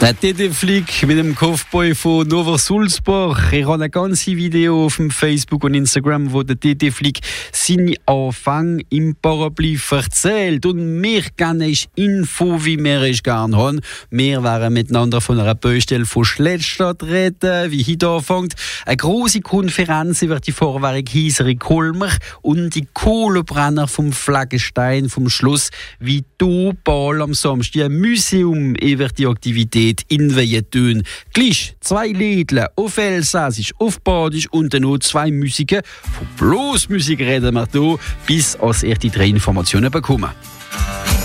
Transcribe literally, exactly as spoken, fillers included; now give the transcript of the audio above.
Der T D Flick mit dem Kopfboy von Nova Sulzbach. Ich habe eine ganze Video auf dem Facebook und Instagram, wo der T D Flick seinen Anfang im Parapluie erzählt. Und mir gerne ist Info, wie wir es gerne haben. Wir werden miteinander von einer Baustelle von Schlettstadt reden, wie heute anfängt. Eine grosse Konferenz wird die Vorwerk Hieser in Kolmer und die Kohlebrenner vom Flaggenstein vom Schloss wie Topal am Samstag. Ein Museum wird die Aktivität in Wejetön. Gleich zwei Liedle auf Elsassisch, auf Badisch und dann noch zwei Musiken. Von bloß Musik reden wir hier, bis als erste drei Informationen bekommen.